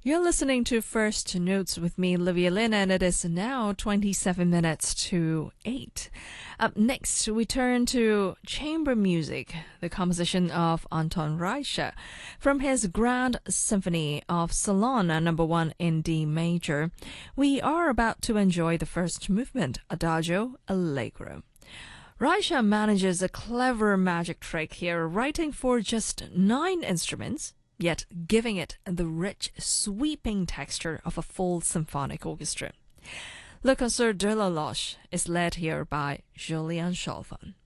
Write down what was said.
You're listening to First Notes with me, Livia Lin, and it is now 27 minutes to 8. Up next, we turn to chamber music, the composition of Anton Reicha, from his Grand Symphony of Ceylon, number 1 in D major. We are about to enjoy the first movement, Adagio Allegro. Reicha manages a clever magic trick here, writing for just 9 instruments, yet giving it the rich, sweeping texture of a full symphonic orchestra. Le Concert de la Loche is led here by Julian Chalfant.